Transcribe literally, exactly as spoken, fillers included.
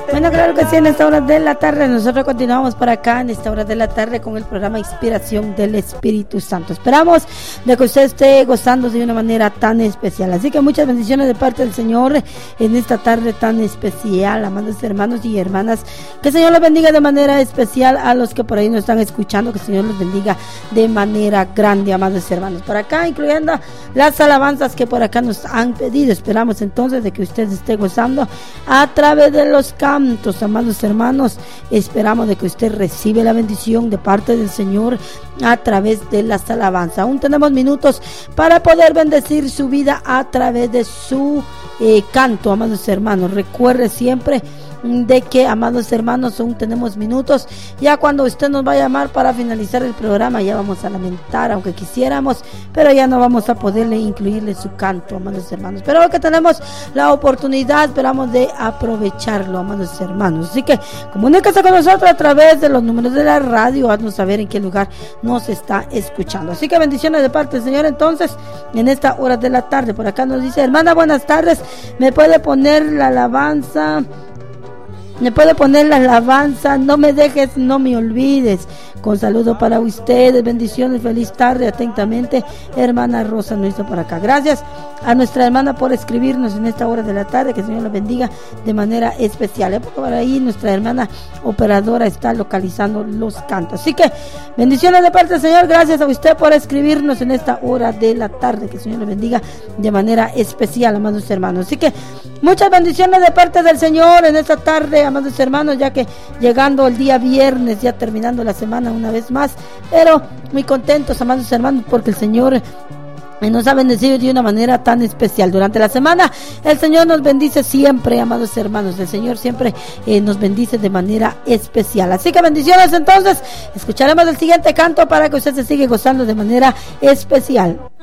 Bueno, claro que sí, en esta hora de la tarde nosotros continuamos por acá en esta hora de la tarde con el programa Inspiración del Espíritu Santo. Esperamos de que usted esté gozando de una manera tan especial, así que muchas bendiciones de parte del Señor en esta tarde tan especial, amados hermanos y hermanas. Que el Señor los bendiga de manera especial a los que por ahí nos están escuchando, que el Señor los bendiga de manera grande, amados hermanos, por acá, incluyendo las alabanzas que por acá nos han pedido. Esperamos entonces de que usted esté gozando a través de los cantos, amados hermanos. Esperamos de que usted reciba la bendición de parte del Señor a través de las alabanzas. Aún tenemos minutos para poder bendecir su vida a través de su eh, canto, amados hermanos. Recuerde siempre de que, amados hermanos, aún tenemos minutos. Ya cuando usted nos va a llamar para finalizar el programa, ya vamos a lamentar, aunque quisiéramos, pero ya no vamos a poderle incluirle su canto, amados hermanos. Pero que tenemos la oportunidad, esperamos de aprovecharlo, amados hermanos. Así que comuníquese con nosotros a través de los números de la radio, haznos saber en qué lugar nos está escuchando. Así que bendiciones de parte del Señor. Entonces, en esta hora de la tarde, por acá nos dice: hermana, buenas tardes, ¿me puede poner la alabanza? Me puede poner la alabanza, no me dejes, no me olvides. Con saludo para ustedes, bendiciones, feliz tarde, atentamente, hermana Rosa nos hizo por acá. Gracias a nuestra hermana por escribirnos en esta hora de la tarde, que el Señor la bendiga de manera especial. ¿eh? Porque por ahí nuestra hermana operadora está localizando los cantos. Así que bendiciones de parte del Señor, gracias a usted por escribirnos en esta hora de la tarde, que el Señor la bendiga de manera especial, amados hermanos. Así que muchas bendiciones de parte del Señor en esta tarde, amados hermanos, ya que llegando el día viernes, ya terminando la semana una vez más, pero muy contentos, amados hermanos, porque el Señor nos ha bendecido de una manera tan especial durante la semana. El Señor nos bendice siempre, amados hermanos. El Señor siempre eh, nos bendice de manera especial. Así que bendiciones. Entonces escucharemos el siguiente canto para que usted se siga gozando de manera especial.